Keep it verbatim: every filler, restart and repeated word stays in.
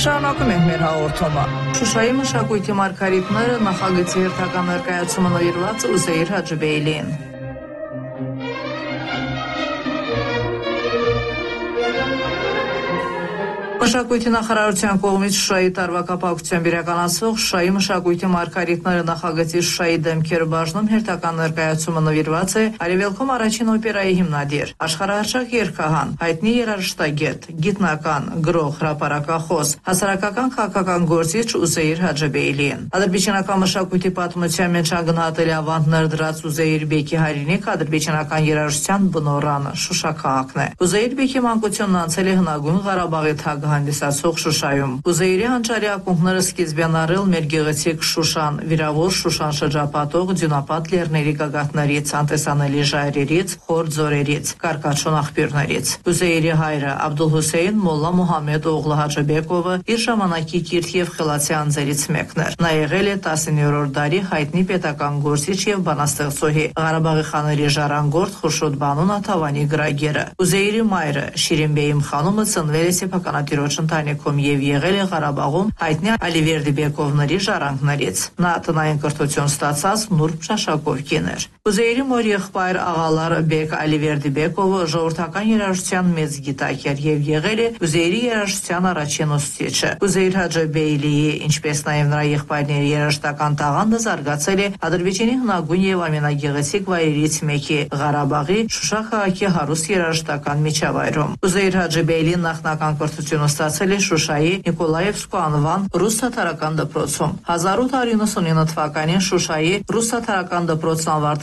Շարունակում ենք մեր հաղորդումը։ Շուշայի մշակույթի մարգարիտները նախագծի հերթական ներկայացումը նվիրված Ուզեյր Հաջիբեյլիին։ Մշակույթի նախարարության կողմից Շուշայի տարվա կապակցությամբ իրականացվող Շուշայի մշակույթի մարգարիտները նախագծի Շուշայի դեմքեր բաժնում հերթական ներկայացումը նվիրված է Արևելքում առաջին օպերայի հիմնադիր, աշխարհահռչակ երգահան, հայտնի երաժշտագետ, գիտնական, գրող, հրապարակախոս, հասարակական քաղաքական գործիչ Ուզեյր Հաջիբեյլիին։ Ադրբեջանական մշակույթի պատմության մեջ անգնահատելի ավանդներ դրած Ուզեյր Բեկի հայրենիք ադրբեջանական երաժշտության բնօրրանը Շուշա քաղաքն է։ Ուզեյր Բեկի մանկությունն անցել է Հնագույն Ղարաբաղի թագ հանդիսացող Շուշայում։ Ուզեյրի հանճարի ակունքները սկիզբյան առել մեր գեղեցիկ Շուշան, վիրավոր Շուշան շրջապատող դյունապատ լեռների գագաթներից, անտեսանելի ժայռերից, խոր ձորերից, կարկաչուն աղբյուրներից։ Ուզեյրի հայրը Աբդուլհուսեյն Մոլլա Մուհամմեդ Օղլը Հաջիբեկովը իր ժամանակի կիրթ եւ խելացի անձերից մեկն էր։ Նա եղել է տասնիններորդ դարի հայտնի պետական գործիչ եւ բանաստեղծուհի, Ղարաբաղի խաների ժառանգորդ Խուրշուդ Բանու Նաթավանի գրագերը։ Ուզեյրի մայրը Շիրինբեյիմ խանումը ծնվել է սեփականատիրոջ ընտանիքում եւ եղել է Ղարաբաղում հայտնի Ալիվերդիբեկովների ժառանգներից։ Նա տնային կրթություն ստացած նուրբ շաշակով կին էր։ Ուզեյրի մոր եղբայր աղալար Բեկ Ալիվերդիբեկովը ժողովրդական երաժշտության մեծ գիտակ էր եւ եղել է Ուզեյրի երաժշտության առաջին ուսուցիչը։ Ուզեյր Հաջիբեյլիի, ինչպես նաեւ նրա եղբայրների երաժշտական տաղանդը զարգացել է Ադրբեջանի հնագույն եւ ամենագեղեցիկ վայրերից մեկի Ղարաբաղի Շուշա քաղաքի հարուստ երաժշտական միջավայրում։ Ուզեյր Հաջիբեյլին նախնական կրթություն ստացել է Շուշայի Նիկոլաևսկու անվան ռուս-թաթարական դպրոցում։ հազար ութ հարյուր նվաթ թվականին Շուշայի ռուս-թաթարական դպրոցն